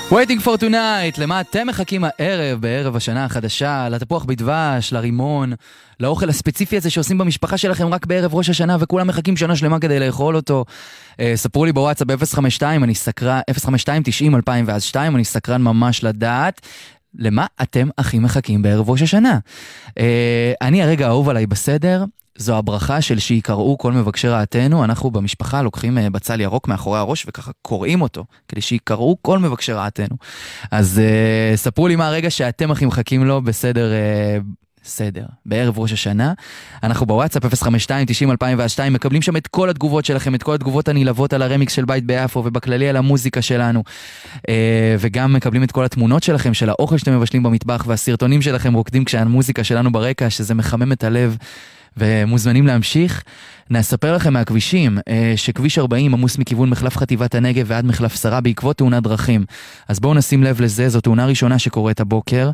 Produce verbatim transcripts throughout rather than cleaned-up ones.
Waiting for tonight, למה אתם מחכים הערב, בערב השנה החדשה, לתפוח בדבש, לרימון, לאוכל הספציפי הזה שעושים במשפחה שלכם רק בערב ראש השנה, וכולם מחכים שנה שלמה כדי לאכול אותו. אה, ספרו לי בוואטסאפ ב-אפס חמש שתיים, אני סקרן, אפס חמש שתיים תשעים אלפיים ואז שתיים, אני סקרן ממש לדעת, למה אתם הכי מחכים בערב ראש השנה. אה, אני הרגע האהוב עליי בסדר, זו הברכה של שיקראו כל מבקשי רעתנו. אנחנו במשפחה לוקחים בצל ירוק מאחורי הראש וככה קוראים אותו, כדי שיקראו כל מבקשי רעתנו. אז uh, ספרו לי מה הרגע שאתם הכי מחכים לו בסדר, uh, סדר, בערב ראש השנה. אנחנו בוואטסאפ אפס חמש שתיים תשעים אלפיים ואז שתיים, מקבלים שם את כל התגובות שלכם, את כל התגובות הנלוות על הרמיקס של בית ביפו, ובכללי על המוזיקה שלנו. Uh, וגם מקבלים את כל התמונות שלכם, של האוכל שאתם מבשלים במטבח, והסרטונים שלכם רוקדים כשהמוזיקה שלנו ברקע, שזה מחמם את הלב. ומוזמנים להמשיך. נספר לכם מהכבישים, שכביש ארבעים עמוס מכיוון מחלף חטיבת הנגב ועד מחלף שרה בעקבות תאונת דרכים. אז בואו נשים לב לזה, זו תאונה ראשונה שקורית הבוקר.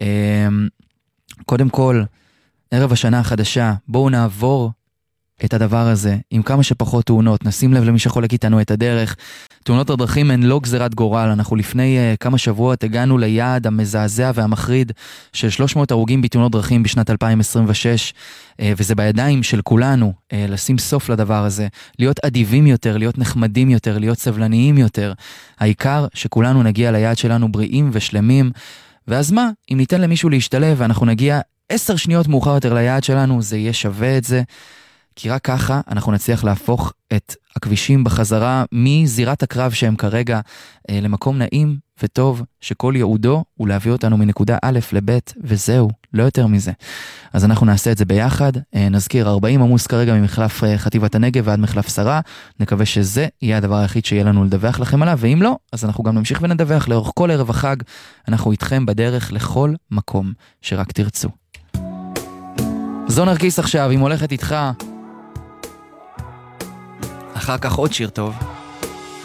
קודם כל, ערב השנה החדשה, בואו נעבור את הדבר הזה עם כמה שפחות תאונות, נשים לב למי שחולק איתנו את הדרך. תאונות הדרכים הן לא גזירת גורל, אנחנו לפני uh, כמה שבועות הגענו ליעד המזעזע והמחריד של שלוש מאות הרוגים בתאונות דרכים בשנת אלפיים עשרים ושש, uh, וזה בידיים של כולנו uh, לשים סוף לדבר הזה, להיות אדיבים יותר, להיות נחמדים יותר, להיות סבלניים יותר. העיקר שכולנו נגיע ליעד שלנו בריאים ושלמים, ואז מה? אם ניתן למישהו להשתלב ואנחנו נגיע עשר שניות מאוחר יותר ליעד שלנו, זה יהיה שווה את זה. כי רק ככה אנחנו נצליח להפוך את הכבישים בחזרה מזירת הקרב שהם כרגע אה, למקום נעים וטוב, שכל ייעודו הוא להביא אותנו מנקודה א' לב' וזהו, לא יותר מזה. אז אנחנו נעשה את זה ביחד, אה, נזכיר ארבעים עמוס כרגע ממחלף אה, חטיבת הנגב ועד מחלף שרה, נקווה שזה יהיה הדבר היחיד שיהיה לנו לדווח לכם עליו, ואם לא, אז אנחנו גם נמשיך ונדווח לאורך כל ערב החג, אנחנו איתכם בדרך לכל מקום שרק תרצו. זו נרקיס עכשיו, אם הולכת איתך, אחר כך עוד שיר טוב.